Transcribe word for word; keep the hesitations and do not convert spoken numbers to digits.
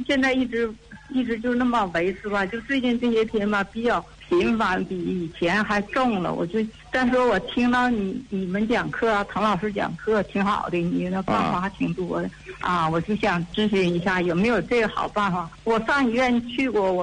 现在一直一直就那么维持吧，就最近这些天吧比较频繁，比以前还重了。我就但是我听到你你们讲课啊，滕老师讲课挺好的，你那办法还挺多的啊，我就想咨询一下有没有这个好办法。我上医院去过，我